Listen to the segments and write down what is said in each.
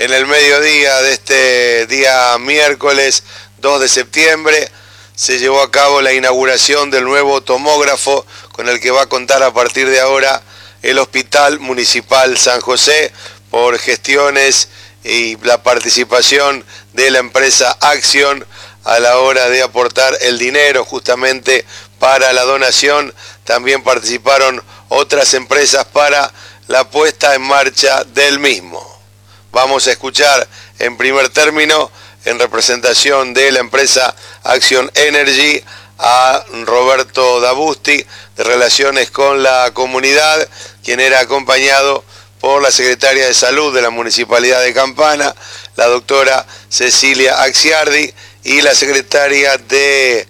En el mediodía de este día miércoles 2 de septiembre se llevó a cabo la inauguración del nuevo tomógrafo con el que va a contar a partir de ahora el Hospital Municipal San José por gestiones y la participación de la empresa Acción a la hora de aportar el dinero justamente para la donación. También participaron otras empresas para la puesta en marcha del mismo. Vamos a escuchar en primer término, en representación de la empresa Action Energy, a Roberto Dabusti, de Relaciones con la Comunidad, quien era acompañado por la secretaria de Salud de la Municipalidad de Campana, la doctora Cecilia Axiardi, y la secretaria de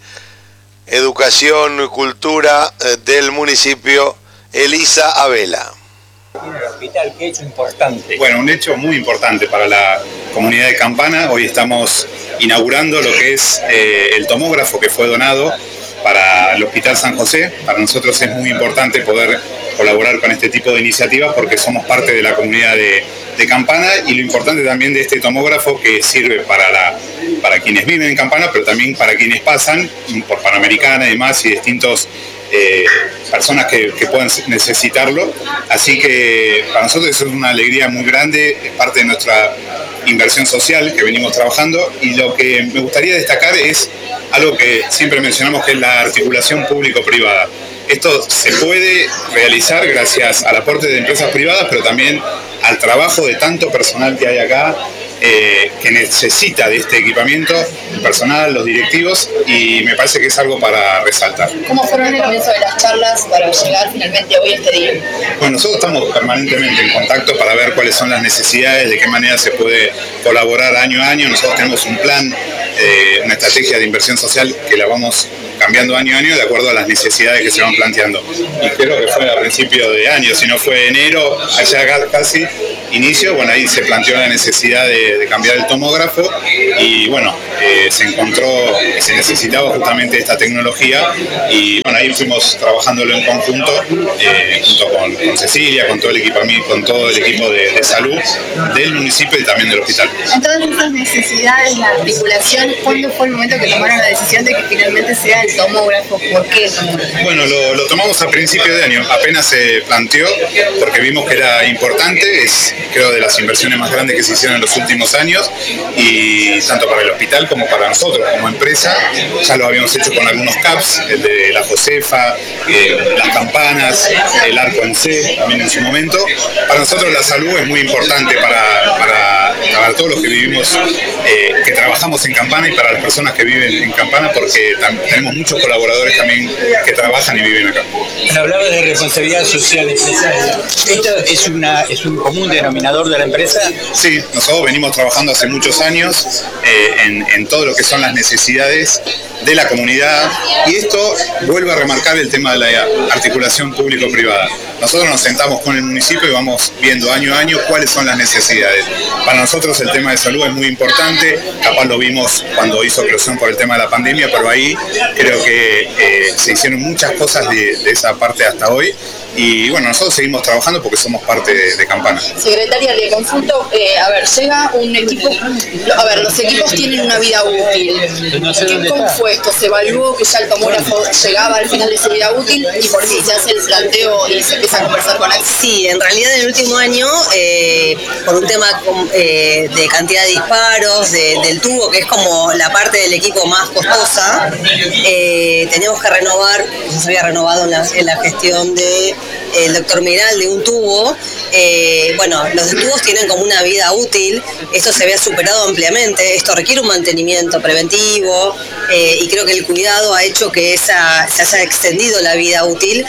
Educación y Cultura del municipio, Elisa Abela. En el hospital, ¿qué hecho importante? Bueno, un hecho muy importante para la comunidad de Campana. Hoy estamos inaugurando lo que es el tomógrafo que fue donado para el Hospital San José. Para nosotros es muy importante poder colaborar con este tipo de iniciativas porque somos parte de la comunidad de Campana, y lo importante también de este tomógrafo que sirve para quienes viven en Campana, pero también para quienes pasan por Panamericana y demás, y distintos personas que puedan necesitarlo. Así que para nosotros eso es una alegría muy grande, es parte de nuestra inversión social que venimos trabajando, y lo que me gustaría destacar es algo que siempre mencionamos, que es la articulación público-privada. Esto se puede realizar gracias al aporte de empresas privadas, pero también al trabajo de tanto personal que hay acá, que necesita de este equipamiento, el personal, los directivos, y me parece que es algo para resaltar. ¿Cómo fueron el comienzo de las charlas para llegar finalmente hoy a este día? Bueno, nosotros estamos permanentemente en contacto para ver cuáles son las necesidades, de qué manera se puede colaborar año a año. Nosotros tenemos un plan, una estrategia de inversión social que la vamos cambiando año a año de acuerdo a las necesidades que se van planteando. Y creo que fue a principio de año, si no fue enero, allá casi inicio, bueno, ahí se planteó la necesidad de cambiar el tomógrafo, y bueno, se encontró que se necesitaba justamente esta tecnología, y bueno, ahí fuimos trabajándolo en conjunto, junto con Cecilia, con todo el equipamiento, con todo el equipo de salud del municipio y también del hospital. En todas estas necesidades, la articulación, ¿cuándo fue el momento que tomaron la decisión de que finalmente sea el tomógrafo? ¿Por qué el tomógrafo? Bueno, lo tomamos a principio de año, apenas se planteó, porque vimos que era importante, es creo de las inversiones más grandes que se hicieron en los últimos años, y tanto para el hospital como para nosotros como empresa. Ya lo habíamos hecho con algunos CAPS, el de la Josefa, las campanas, el arco en C también en su momento. Para nosotros la salud es muy importante para todos los que vivimos, que trabajamos en Campana, y para las personas que viven en Campana, porque tenemos muchos colaboradores también que trabajan y viven acá. Bueno, hablaba de responsabilidad social empresaria. ¿Esto es un común denominador de la empresa? Sí, nosotros venimos trabajando hace muchos años en todo lo que son las necesidades de la comunidad, y esto vuelve a remarcar el tema de la articulación público-privada. Nosotros nos sentamos con el municipio y vamos viendo año a año cuáles son las necesidades. Para nosotros el tema de salud es muy importante, capaz lo vimos cuando hizo eclosión por el tema de la pandemia, pero ahí creo que se hicieron muchas cosas de esa parte hasta hoy. Y bueno, nosotros seguimos trabajando porque somos parte de Campana. Secretaria, le consulto, llega un equipo, los equipos tienen una vida útil. ¿Cómo fue esto? ¿Se evaluó que ya el tomógrafo llegaba al final de su vida útil y por si se hace el planteo y se empieza a conversar con él? Sí, en realidad en el último año, por un tema de cantidad de disparos, del tubo, que es como la parte del equipo más costosa, teníamos que renovar, no se había renovado en la gestión de el doctor Miral, de un tubo. Bueno, los tubos tienen como una vida útil, esto se había superado ampliamente, esto requiere un mantenimiento preventivo, y creo que el cuidado ha hecho que se haya extendido la vida útil,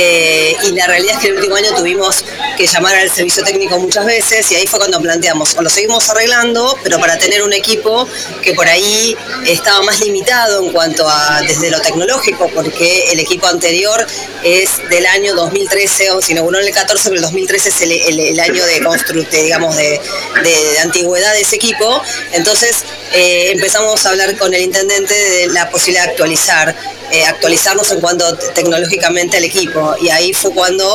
y la realidad es que el último año tuvimos que llamar al servicio técnico muchas veces, y ahí fue cuando planteamos, o lo seguimos arreglando, pero para tener un equipo que por ahí estaba más limitado en cuanto a desde lo tecnológico, porque el equipo anterior es del año 2013, o se inauguró en el 14, pero el 2013 es el año de digamos de antigüedad de ese equipo. Entonces empezamos a hablar con el intendente de la posibilidad de actualizarnos en cuanto tecnológicamente al equipo, y ahí fue cuando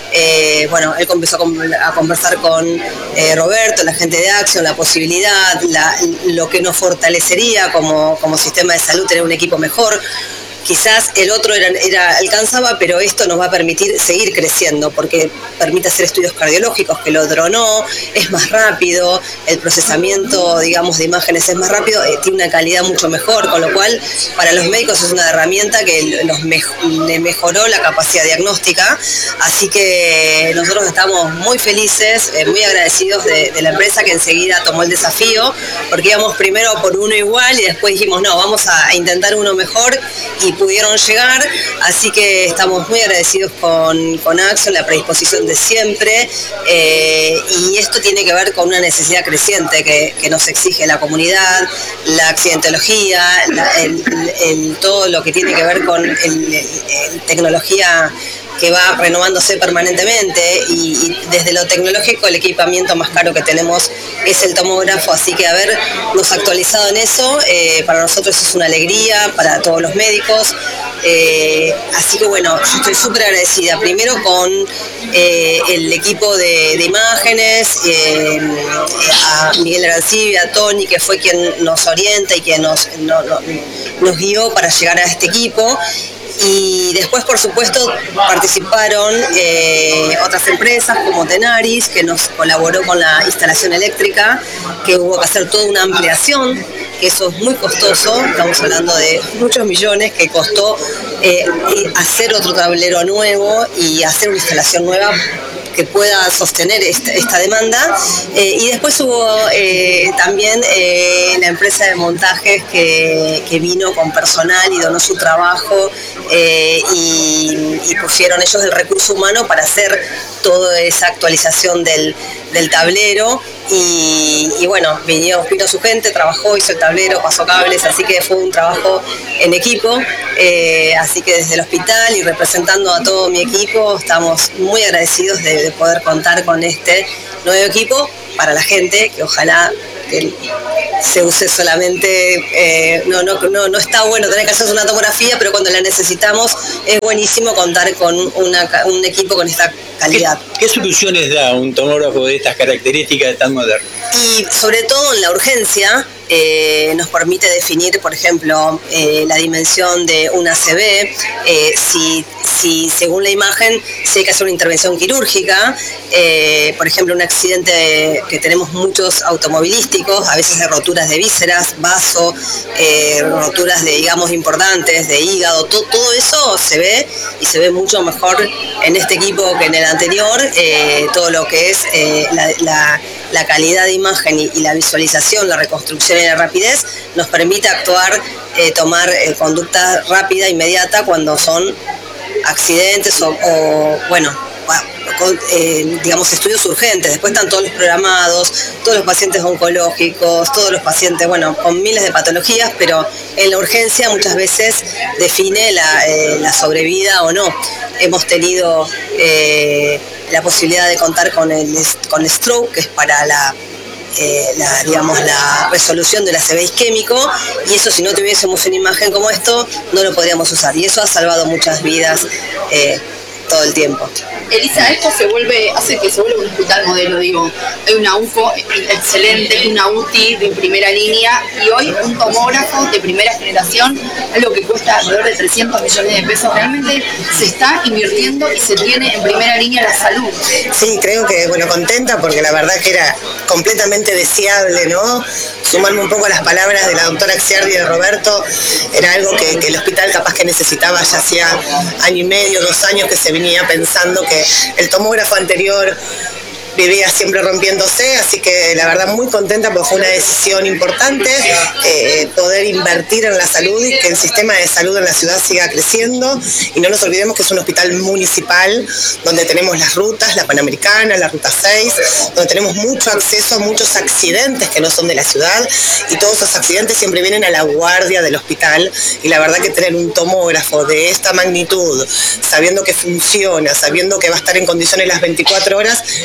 Bueno, él comenzó a conversar con Roberto, la gente de Action, la posibilidad, lo que nos fortalecería como sistema de salud, tener un equipo mejor. Quizás el otro alcanzaba, pero esto nos va a permitir seguir creciendo, porque permite hacer estudios cardiológicos, que el otro no, es más rápido, el procesamiento, digamos, de imágenes es más rápido, tiene una calidad mucho mejor, con lo cual para los médicos es una herramienta que le mejoró la capacidad diagnóstica, así que nosotros estamos muy felices, muy agradecidos de la empresa que enseguida tomó el desafío, porque íbamos primero por uno igual y después dijimos, no, vamos a intentar uno mejor, y pudieron llegar, así que estamos muy agradecidos con Action, la predisposición de siempre, y esto tiene que ver con una necesidad creciente que nos exige la comunidad, la accidentología, todo lo que tiene que ver con tecnología que va renovándose permanentemente, y desde lo tecnológico el equipamiento más caro que tenemos es el tomógrafo, así que habernos actualizado en eso para nosotros es una alegría, para todos los médicos, así que bueno, yo estoy súper agradecida primero con el equipo de imágenes, a Miguel Arancibia, a Tony, que fue quien nos orienta y quien nos guió para llegar a este equipo. Y después, por supuesto, participaron otras empresas como Tenaris, que nos colaboró con la instalación eléctrica, que hubo que hacer toda una ampliación, que eso es muy costoso, estamos hablando de muchos millones, que costó hacer otro tablero nuevo y hacer una instalación nueva que pueda sostener esta demanda, y después hubo también la empresa de montajes que vino con personal y donó su trabajo, y pusieron ellos el recurso humano para hacer toda esa actualización del tablero, y bueno, vino su gente, trabajó, hizo el tablero, pasó cables, así que fue un trabajo en equipo, así que desde el hospital y representando a todo mi equipo estamos muy agradecidos de poder contar con este nuevo equipo para la gente, que ojalá que se use solamente, no está bueno tener que hacer una tomografía, pero cuando la necesitamos es buenísimo contar con un equipo con esta calidad. ¿Qué soluciones da un tomógrafo de estas características tan moderno? Y sobre todo en la urgencia, nos permite definir, por ejemplo, la dimensión de una ACV, si según la imagen si hay que hacer una intervención quirúrgica, por ejemplo, un accidente que tenemos muchos automovilísticos, a veces de roturas de vísceras, vaso, roturas de, digamos, importantes, de hígado, todo eso se ve, y se ve mucho mejor en este equipo que en el anterior, todo lo que es la calidad de imagen y la visualización, la reconstrucción y la rapidez nos permite actuar, tomar conducta rápida, inmediata cuando son accidentes o digamos, estudios urgentes. Después están todos los programados, todos los pacientes oncológicos, todos los pacientes, bueno, con miles de patologías, pero en la urgencia muchas veces define la sobrevida o no. Hemos tenido la posibilidad de contar con stroke, que es para la resolución del ACV isquémico, y eso, si no tuviésemos una imagen como esto, no lo podríamos usar, y eso ha salvado muchas vidas todo el tiempo. Elisa, esto hace que se vuelva un hospital modelo, digo. Hay una UCO excelente, una UTI de primera línea, y hoy un tomógrafo de primera generación, algo que cuesta alrededor de 300 millones de pesos. Realmente se está invirtiendo y se tiene en primera línea la salud. Sí, creo que, contenta, porque la verdad que era completamente deseable, ¿no? Sumarme un poco a las palabras de la doctora Axiardi y de Roberto, era algo que el hospital capaz que necesitaba ya hacía año y medio, 2 años, que se venía pensando que el tomógrafo anterior vivía siempre rompiéndose, así que la verdad muy contenta, porque fue una decisión importante poder invertir en la salud y que el sistema de salud en la ciudad siga creciendo, y no nos olvidemos que es un hospital municipal donde tenemos las rutas, la Panamericana, la Ruta 6, donde tenemos mucho acceso a muchos accidentes que no son de la ciudad, y todos esos accidentes siempre vienen a la guardia del hospital, y la verdad que tener un tomógrafo de esta magnitud, sabiendo que funciona, sabiendo que va a estar en condiciones las 24 horas, es muy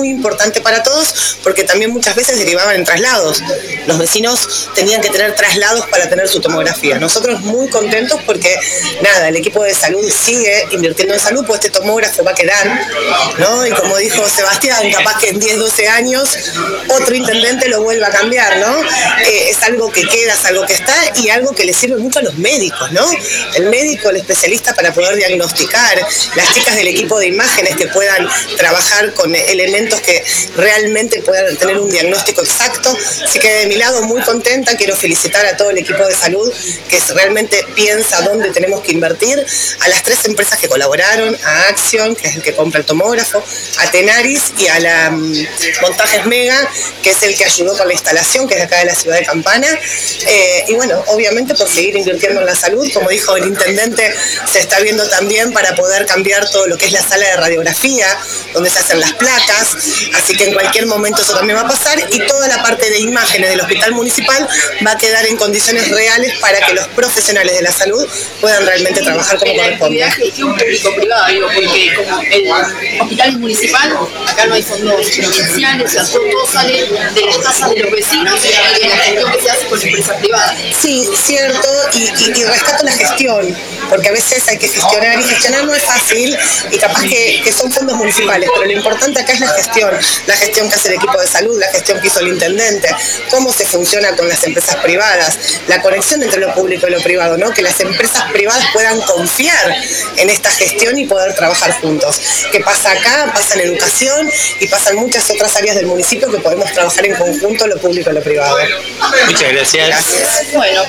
muy importante para todos, porque también muchas veces derivaban en traslados. Los vecinos tenían que tener traslados para tener su tomografía. Nosotros muy contentos porque, nada, el equipo de salud sigue invirtiendo en salud, pues este tomógrafo va a quedar, ¿no? Y como dijo Sebastián, capaz que en 10, 12 años otro intendente lo vuelva a cambiar, ¿no? Es algo que queda, es algo que está y algo que le sirve mucho a los médicos, ¿no? El médico, el especialista para poder diagnosticar, las chicas del equipo de imágenes que puedan trabajar con elementos que realmente puedan tener un diagnóstico exacto. Así que de mi lado muy contenta, quiero felicitar a todo el equipo de salud que realmente piensa dónde tenemos que invertir, a las 3 empresas que colaboraron, a Action, que es el que compra el tomógrafo, a Tenaris y a la Montajes Mega, que es el que ayudó con la instalación, que es de acá de la ciudad de Campana. Y bueno, obviamente por seguir invirtiendo en la salud, como dijo el intendente, se está viendo también para poder cambiar todo lo que es la sala de radiografía, donde se hacen las placas, así que en cualquier momento eso también va a pasar, y toda la parte de imágenes del hospital municipal va a quedar en condiciones reales para que los profesionales de la salud puedan realmente trabajar como corresponde. La gestión público-privada, digo, porque como el hospital es municipal, acá no hay fondos provinciales, o sea, todo sale de las casas de los vecinos y de la gestión que se hace con empresas privadas. Sí, cierto, y rescato la gestión, porque a veces hay que gestionar, y gestionar no es fácil, y capaz que son fondos municipales, pero lo importante acá es la gestión que hace el equipo de salud, la gestión que hizo el intendente, cómo se funciona con las empresas privadas, la conexión entre lo público y lo privado, ¿no? Que las empresas privadas puedan confiar en esta gestión y poder trabajar juntos. ¿Qué pasa acá? Pasa en educación y pasan muchas otras áreas del municipio que podemos trabajar en conjunto, lo público y lo privado. Muchas gracias. Gracias. Bueno,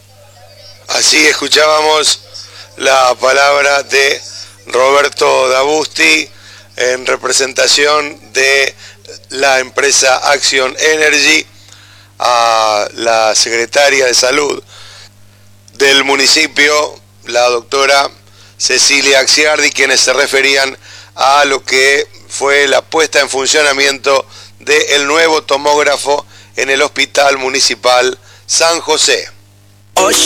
Así escuchábamos la palabra de Roberto Dabusti en representación de la empresa Action Energy a la secretaria de Salud del municipio, la doctora Cecilia Acciardi, quienes se referían a lo que fue la puesta en funcionamiento del nuevo tomógrafo en el Hospital Municipal San José.